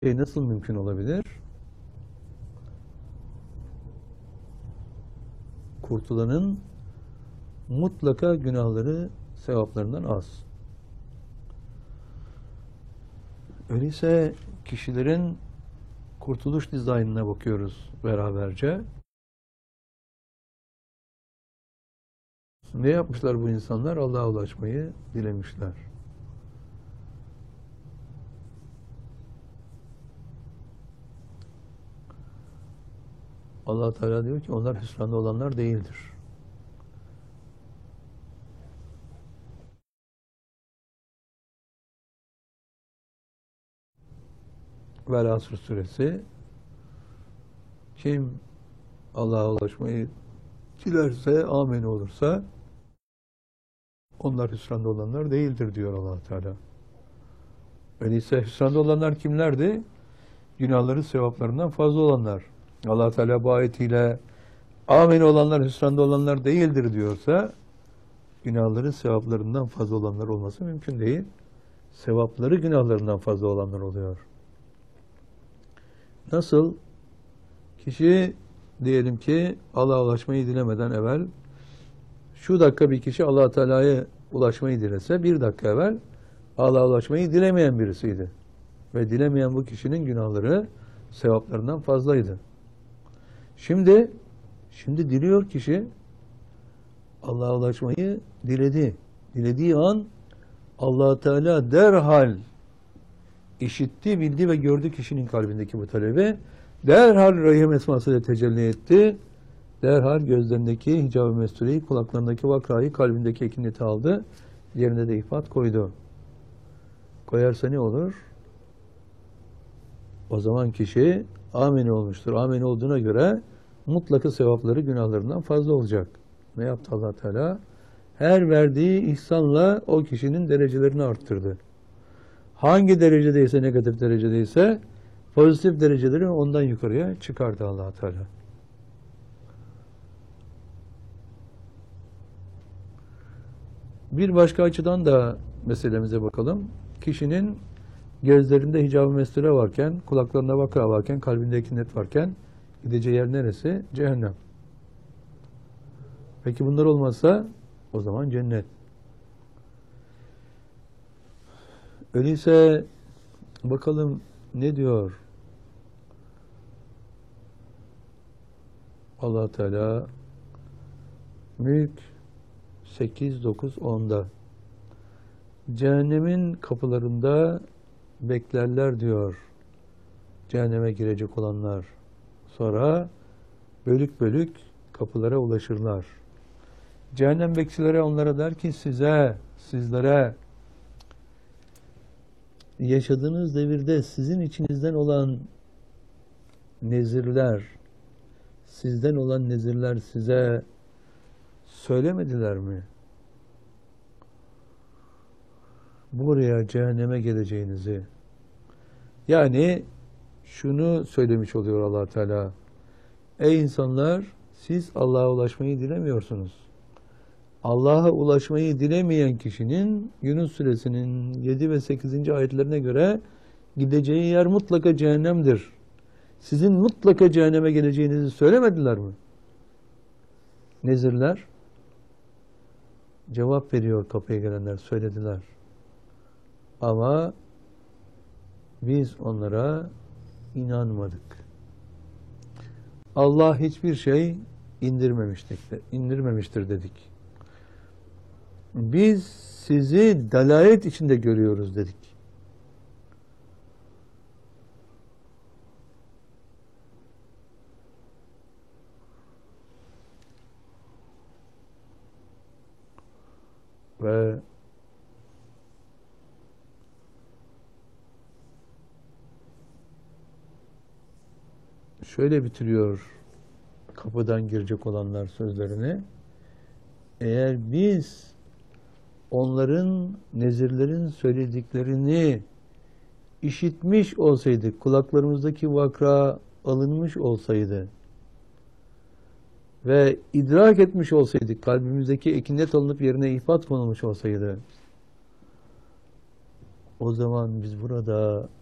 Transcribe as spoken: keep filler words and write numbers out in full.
şey nasıl mümkün olabilir? Kurtulanın mutlaka günahları sevaplarından az. Öyleyse kişilerin kurtuluş dizaynına bakıyoruz beraberce. Ne yapmışlar bu insanlar? Allah'a ulaşmayı dilemişler. Allah Teala diyor ki onlar hüsranda olanlar değildir. Vel-Asr suresi, kim Allah'a ulaşmayı dilerse, amin olursa onlar hüsranda olanlar değildir diyor Allah Teala. Öyleyse hüsranda olanlar kimlerdi? Günahları sevaplarından fazla olanlar. Allah Teala bu ayetiyle amin olanlar hüsranda olanlar değildir diyorsa günahları sevaplarından fazla olanlar olması mümkün değil. Sevapları günahlarından fazla olanlar oluyor. Nasıl? Kişi diyelim ki Allah'a ulaşmayı dilemeden evvel şu dakika bir kişi Allah Teala'ya ulaşmayı dilese bir dakika evvel Allah'a ulaşmayı dilemeyen birisiydi. Ve dilemeyen bu kişinin günahları sevaplarından fazlaydı. Şimdi şimdi diliyor kişi, Allah'a ulaşmayı diledi. Dilediği an Allah Teala derhal işitti, bildi ve gördü kişinin kalbindeki bu talebi. Derhal Rahim esmasıyla tecelli etti. Derhal gözlerindeki hicab-ı mestureyi, kulaklarındaki vakrayı, kalbindeki ekineti aldı. Yerine de ifat koydu. Koyarsa ne olur? O zaman kişi amin olmuştur. Amin olduğuna göre mutlaka sevapları günahlarından fazla olacak. Ne yaptı Allah Teala? Her verdiği ihsanla o kişinin derecelerini arttırdı. Hangi derecedeyse, negatif derecedeyse pozitif dereceleri ondan yukarıya çıkardı Allah Teala. Bir başka açıdan da meselemize bakalım. Kişinin gözlerinde hicab-ı mesture varken, kulaklarında vakra varken, kalbinde ekinet varken gideceği yer neresi? Cehennem. Peki bunlar olmazsa o zaman cennet. Öyleyse bakalım ne diyor Allah Teala Mülk sekiz, dokuz, onda cehennemin kapılarında beklerler diyor cehenneme girecek olanlar. Sonra bölük bölük kapılara ulaşırlar. Cehennem bekçileri onlara der ki size, sizlere yaşadığınız devirde sizin içinizden olan nezirler, sizden olan nezirler size söylemediler mi? Buraya cehenneme geleceğinizi. Yani şunu söylemiş oluyor Allah Teala. Ey insanlar, siz Allah'a ulaşmayı dilemiyorsunuz. Allah'a ulaşmayı dilemeyen kişinin Yunus suresinin yedi ve sekizinci ayetlerine göre gideceği yer mutlaka cehennemdir. Sizin mutlaka cehenneme geleceğinizi söylemediler mi? Nezirler cevap veriyor, kapıya gelenler söylediler. Ama biz onlara inanmadık. Allah hiçbir şey indirmemiştir, indirmemiştir dedik. Biz sizi dalalet içinde görüyoruz dedik. Ve şöyle bitiriyor kapıdan girecek olanlar sözlerini. Eğer biz onların, nezirlerin söylediklerini işitmiş olsaydık, kulaklarımızdaki vakra alınmış olsaydı ve idrak etmiş olsaydık, kalbimizdeki ekinet alınıp yerine ifat konulmuş olsaydı, o zaman biz burada